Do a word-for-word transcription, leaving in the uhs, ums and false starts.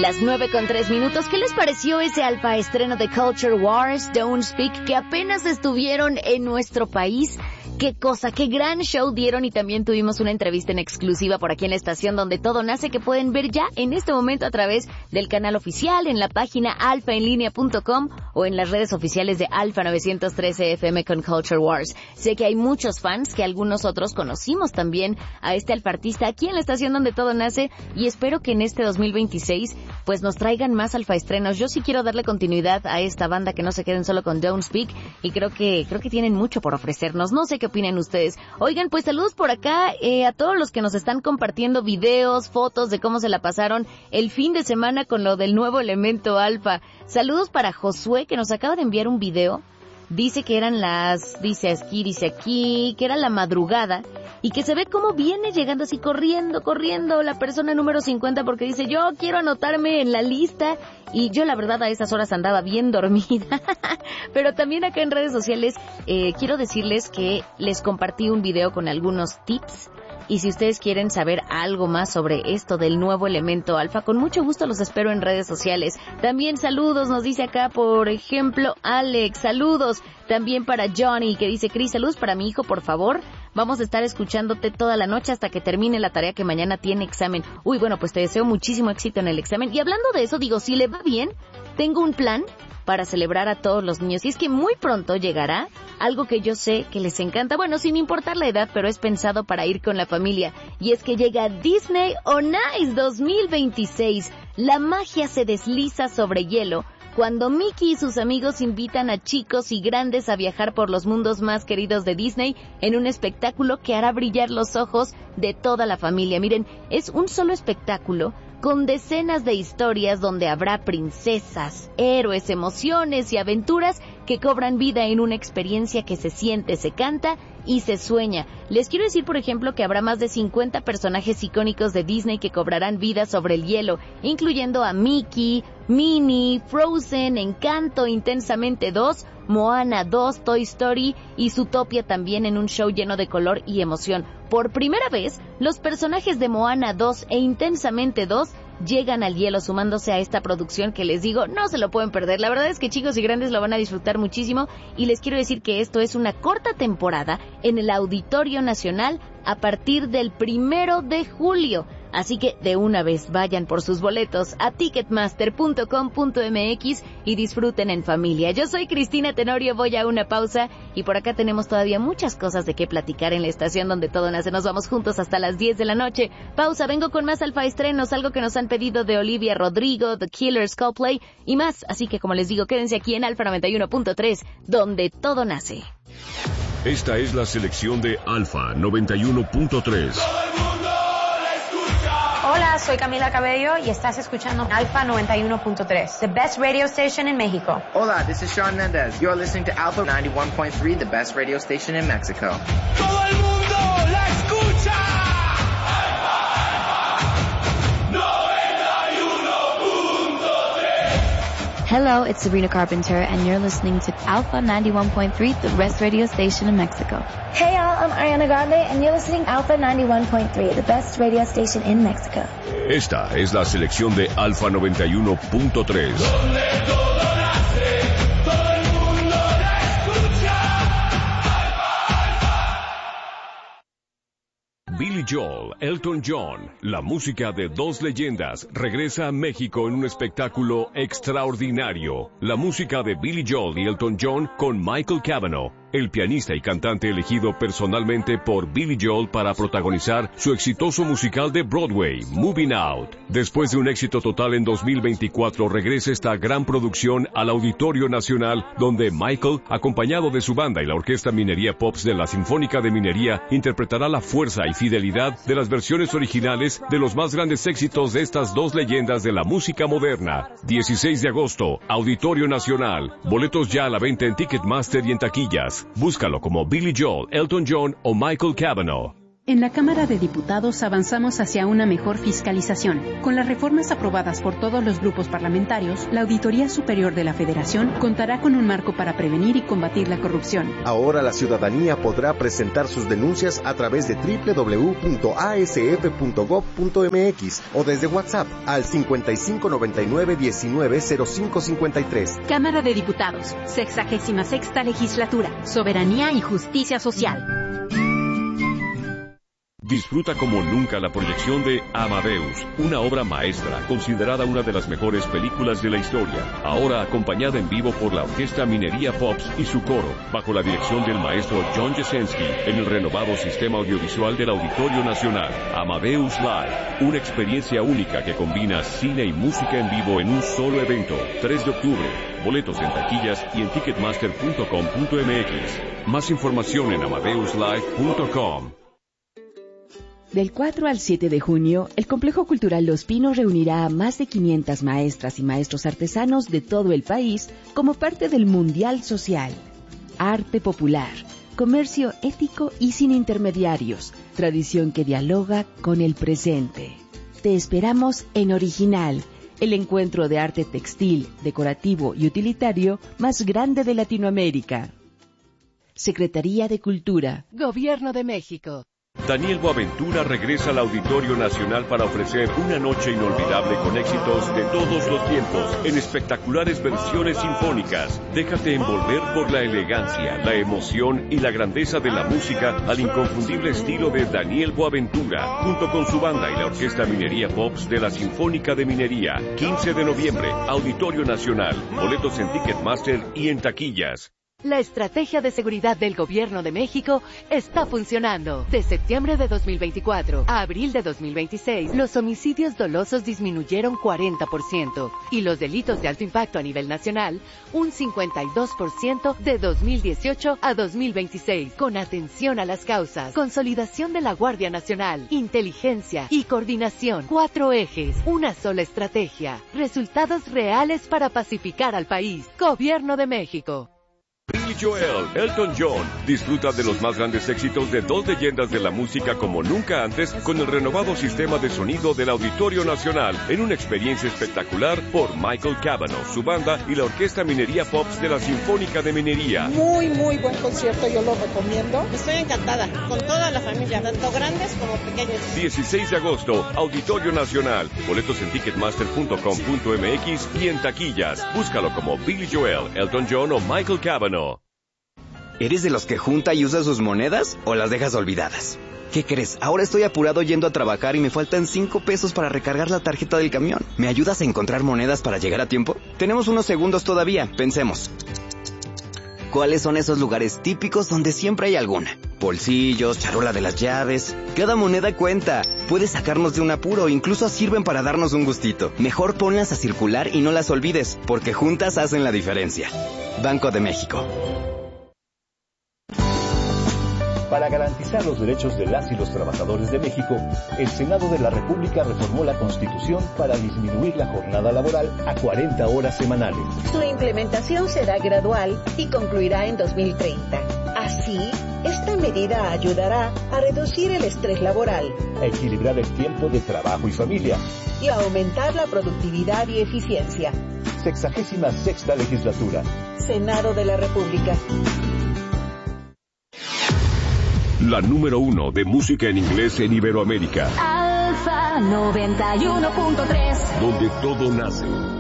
las nueve con tres minutos. ¿Qué les pareció ese alfa estreno de Culture Wars, Don't Speak, que apenas estuvieron en nuestro país? Qué cosa, qué gran show dieron, y también tuvimos una entrevista en exclusiva por aquí en la estación Donde Todo Nace, que pueden ver ya en este momento a través del canal oficial, en la página alfa en línea punto com o en las redes oficiales de Alfa novecientos trece F M con Culture Wars. Sé que hay muchos fans, que algunos otros conocimos también a este alfartista aquí en la estación Donde Todo Nace, y espero que en este dos mil veintiséis pues nos traigan más alfaestrenos. Yo sí quiero darle continuidad a esta banda, que no se queden solo con Don't Speak, y creo que creo que tienen mucho por ofrecernos. No sé qué opinan ustedes. Oigan, pues saludos por acá eh, a todos los que nos están compartiendo videos, fotos de cómo se la pasaron el fin de semana con lo del nuevo elemento alfa. Saludos para Josué, que nos acaba de enviar un video. Dice que eran las, dice aquí, dice aquí, que era la madrugada, y que se ve cómo viene llegando así corriendo, corriendo la persona número cincuenta, porque dice, yo quiero anotarme en la lista, y yo la verdad a esas horas andaba bien dormida. Pero también acá en redes sociales eh, quiero decirles que les compartí un video con algunos tips, y si ustedes quieren saber algo más sobre esto del nuevo elemento alfa, con mucho gusto los espero en redes sociales. También saludos, nos dice acá, por ejemplo, Alex, saludos. También para Johnny, que dice, Cris, saludos para mi hijo, por favor. Vamos a estar escuchándote toda la noche hasta que termine la tarea, que mañana tiene examen. Uy, bueno, pues te deseo muchísimo éxito en el examen. Y hablando de eso, digo, si le va bien, tengo un plan para celebrar a todos los niños. Y es que muy pronto llegará algo que yo sé que les encanta, bueno, sin importar la edad, pero es pensado para ir con la familia. Y es que llega Disney on Ice dos mil veintiséis. La magia se desliza sobre hielo cuando Mickey y sus amigos invitan a chicos y grandes a viajar por los mundos más queridos de Disney en un espectáculo que hará brillar los ojos de toda la familia. Miren, es un solo espectáculo con decenas de historias donde habrá princesas, héroes, emociones y aventuras que cobran vida en una experiencia que se siente, se canta y se sueña. Les quiero decir, por ejemplo, que habrá más de cincuenta personajes icónicos de Disney que cobrarán vida sobre el hielo, incluyendo a Mickey, Minnie, Frozen, Encanto, Intensamente dos, Moana dos, Toy Story y Zootopia, también en un show lleno de color y emoción. Por primera vez, los personajes de Moana dos e Intensamente dos llegan al hielo, sumándose a esta producción que les digo, no se lo pueden perder. La verdad es que chicos y grandes lo van a disfrutar muchísimo, y les quiero decir que esto es una corta temporada en el Auditorio Nacional a partir del primero de julio. Así que de una vez vayan por sus boletos a ticketmaster punto com punto m x y disfruten en familia. Yo soy Cristina Tenorio, voy a una pausa, y por acá tenemos todavía muchas cosas de qué platicar en la estación Donde Todo Nace. Nos vamos juntos hasta las diez de la noche. Pausa, vengo con más alfa estrenos, algo que nos han pedido de Olivia Rodrigo, The Killers, Coldplay y más. Así que, como les digo, quédense aquí en Alfa noventa y uno punto tres, Donde Todo Nace. Esta es la selección de Alfa noventa y uno punto tres. Hola, soy Camila Cabello y estás escuchando Alfa noventa y uno punto tres, the best radio station in Mexico. Hola, this is Shawn Mendes. You're listening to Alpha ninety-one point three, the best radio station in Mexico. ¡Todo el mundo la escucha! noventa y uno punto tres. Hello, it's Sabrina Carpenter, and you're listening to Alpha ninety-one point three, the best radio station in Mexico. Hey y'all, I'm Ariana Grande, and you're listening to Alpha ninety-one point three, the best radio station in Mexico. Esta es la selección de Alfa noventa y uno punto tres. Donde todo nace, todo el mundo la escucha. Billy Joel, Elton John, la música de dos leyendas, regresa a México en un espectáculo extraordinario. La música de Billy Joel y Elton John con Michael Cavanaugh, el pianista y cantante elegido personalmente por Billy Joel para protagonizar su exitoso musical de Broadway, Moving Out. Después de un éxito total en dos mil veinticuatro, regresa esta gran producción al Auditorio Nacional, donde Michael, acompañado de su banda y la Orquesta Minería Pops de la Sinfónica de Minería, interpretará la fuerza y fidelidad de las versiones originales de los más grandes éxitos de estas dos leyendas de la música moderna. dieciséis de agosto, Auditorio Nacional. Boletos ya a la venta en Ticketmaster y en taquillas. Búscalo como Billy Joel, Elton John o Michael Cavanaugh. En la Cámara de Diputados avanzamos hacia una mejor fiscalización. Con las reformas aprobadas por todos los grupos parlamentarios, la Auditoría Superior de la Federación contará con un marco para prevenir y combatir la corrupción. Ahora la ciudadanía podrá presentar sus denuncias a través de doble u doble u doble u punto a s f punto gob punto m x o desde WhatsApp al cincuenta y cinco noventa y nueve diecinueve cero cinco cincuenta y tres. Cámara de Diputados, sexagésima sexta Legislatura, Soberanía y Justicia Social. Disfruta como nunca la proyección de Amadeus, una obra maestra considerada una de las mejores películas de la historia, ahora acompañada en vivo por la Orquesta Minería Pops y su coro, bajo la dirección del maestro John Jasenski, en el renovado sistema audiovisual del Auditorio Nacional. Amadeus Live, una experiencia única que combina cine y música en vivo en un solo evento, tres de octubre. Boletos en taquillas y en ticketmaster punto com punto m x. Más información en amadeus live punto com. Del cuatro al siete de junio, el Complejo Cultural Los Pinos reunirá a más de quinientas maestras y maestros artesanos de todo el país como parte del Mundial Social. Arte popular, comercio ético y sin intermediarios, tradición que dialoga con el presente. Te esperamos en Original, el encuentro de arte textil, decorativo y utilitario más grande de Latinoamérica. Secretaría de Cultura, Gobierno de México. Daniel Boaventura regresa al Auditorio Nacional para ofrecer una noche inolvidable con éxitos de todos los tiempos, en espectaculares versiones sinfónicas. Déjate envolver por la elegancia, la emoción y la grandeza de la música al inconfundible estilo de Daniel Boaventura, junto con su banda y la Orquesta Minería Pops de la Sinfónica de Minería. quince de noviembre, Auditorio Nacional. Boletos en Ticketmaster y en taquillas. La estrategia de seguridad del Gobierno de México está funcionando. De septiembre de dos mil veinticuatro a abril de dos mil veintiséis, los homicidios dolosos disminuyeron cuarenta por ciento y los delitos de alto impacto a nivel nacional un cincuenta y dos por ciento de dos mil dieciocho a dos mil veintiséis. Con atención a las causas, consolidación de la Guardia Nacional, inteligencia y coordinación. Cuatro ejes, una sola estrategia. Resultados reales para pacificar al país. Gobierno de México. Billy Joel, Elton John. Disfruta de los más grandes éxitos de dos leyendas de la música como nunca antes con el renovado sistema de sonido del Auditorio Nacional en una experiencia espectacular por Michael Cavanaugh, su banda y la Orquesta Minería Pops de la Sinfónica de Minería. Muy, muy buen concierto, yo lo recomiendo. Estoy encantada, con toda la familia, tanto grandes como pequeños. dieciséis de agosto, Auditorio Nacional. Boletos en ticketmaster punto com punto m x y en taquillas. Búscalo como Billy Joel, Elton John o Michael Cavanaugh. ¿Eres de los que junta y usa sus monedas o las dejas olvidadas? ¿Qué crees? Ahora estoy apurado yendo a trabajar y me faltan cinco pesos para recargar la tarjeta del camión. ¿Me ayudas a encontrar monedas para llegar a tiempo? Tenemos unos segundos todavía, pensemos. ¿Cuáles son esos lugares típicos donde siempre hay alguna? Bolsillos, charola de las llaves. Cada moneda cuenta. Puede sacarnos de un apuro, incluso sirven para darnos un gustito. Mejor ponlas a circular y no las olvides, porque juntas hacen la diferencia. Banco de México. Para garantizar los derechos de las y los trabajadores de México, el Senado de la República reformó la Constitución para disminuir la jornada laboral a cuarenta horas semanales. Su implementación será gradual y concluirá en dos mil treinta. Así, esta medida ayudará a reducir el estrés laboral, a equilibrar el tiempo de trabajo y familia y a aumentar la productividad y eficiencia. Sexagésima sexta Legislatura. Senado de la República. La número uno de música en inglés en Iberoamérica. Alfa noventa y uno punto tres. Donde todo nace.